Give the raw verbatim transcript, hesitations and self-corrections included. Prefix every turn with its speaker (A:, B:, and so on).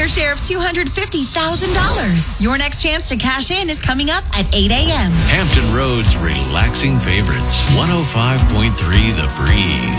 A: share of two hundred fifty thousand dollars. Your next chance to cash in is coming up at eight a.m.
B: Hampton Road's relaxing favorites. one oh five point three The Breeze.